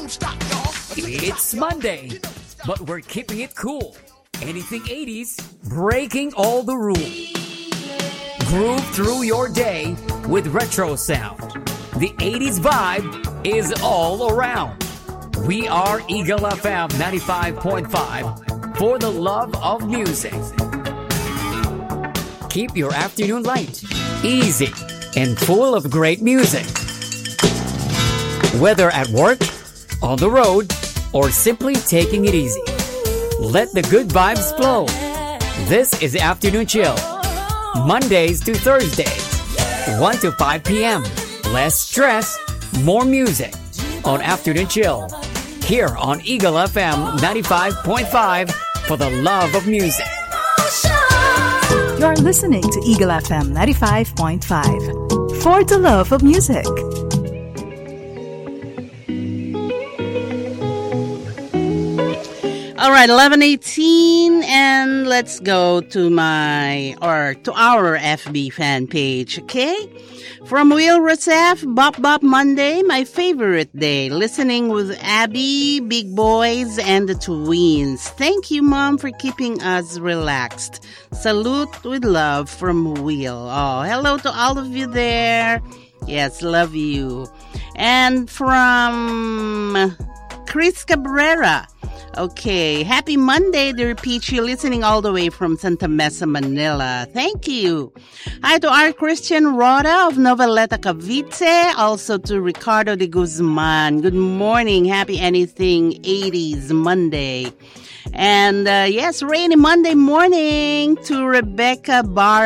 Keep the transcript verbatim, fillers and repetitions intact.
It's Monday, but we're keeping it cool. Anything eighties, breaking all the rules. Groove through your day with retro sound. The eighties vibe is all around. We are Eagle F M ninety-five point five for the love of music. Keep your afternoon light, easy, and full of great music. Whether at work, on the road, or simply taking it easy, let the good vibes flow. This is Afternoon Chill, Mondays to Thursdays, one to five p.m. Less stress, more music on Afternoon Chill, here on Eagle F M ninety-five point five for the love of music. You're listening to Eagle F M ninety-five point five for the love of music. All right, eleven eighteen, and let's go to my, or to our F B fan page, okay? From Will Rosef, Bop Bop Monday, my favorite day. Listening with Abby, Big Boys, and the twins. Thank you, Mom, for keeping us relaxed. Salute with love from Will. Oh, hello to all of you there. Yes, love you. And from Chris Cabrera. Okay, happy Monday, dear Peachy, listening all the way from Santa Mesa, Manila. Thank you. Hi to our Christian Roda of Noveleta, Cavite. Also to Ricardo de Guzman. Good morning. Happy Anything eighties Monday. And uh, yes, rainy Monday morning to Rebecca Bar.